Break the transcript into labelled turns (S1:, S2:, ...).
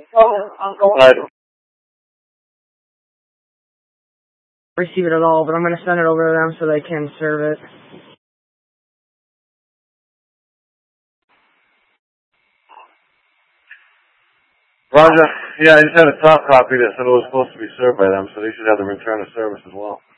S1: I
S2: receive it at all, but I'm going to send it over to them so they can serve it.
S1: Roger. Yeah, I just had a soft copy that said it was supposed to be served by them, so they should have the return of service as well.